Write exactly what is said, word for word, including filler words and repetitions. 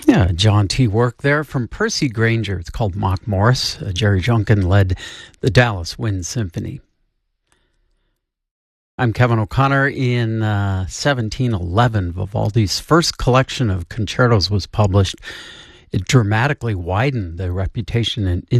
Yeah, John T. work there from Percy Granger. It's called Mock Morris. Uh, Jerry Junkin led the Dallas Wind Symphony. I'm Kevin O'Connor. In uh, seventeen eleven, Vivaldi's first collection of concertos was published. It dramatically widened the reputation and